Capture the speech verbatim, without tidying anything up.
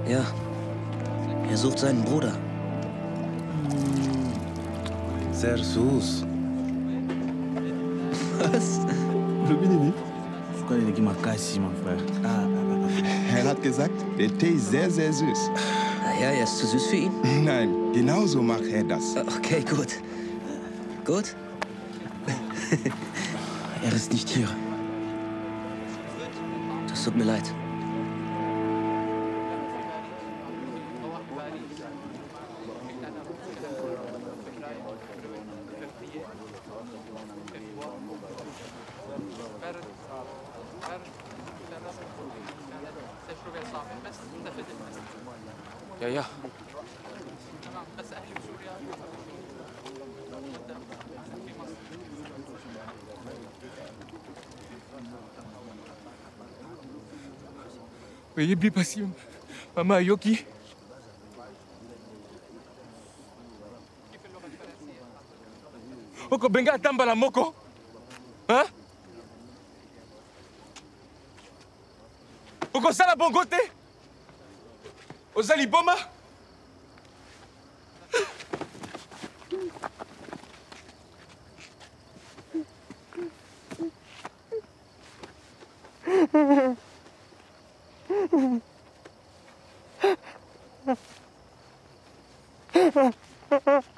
Ja. Er sucht seinen Bruder. Sehr süß. Was? Er hat gesagt, der Tee ist sehr, sehr süß. Naja, er ist zu süß für ihn? Nein, genauso macht er das. Okay, gut. Gut? Er ist nicht hier. Das tut mir leid. Ja, ja. Veuillez bien patient. Maman Yoki. Oko benga tamba la moko. Hein? Oko sala bongo te? Ozali boma? Ha ha ha.